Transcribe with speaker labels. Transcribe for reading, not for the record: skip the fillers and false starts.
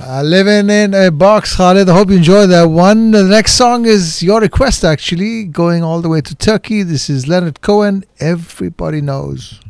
Speaker 1: Living in a Box, Khalid. I hope you enjoyed that one. The next song is your request, actually, going all the way to Turkey. This is Leonard Cohen. Everybody knows.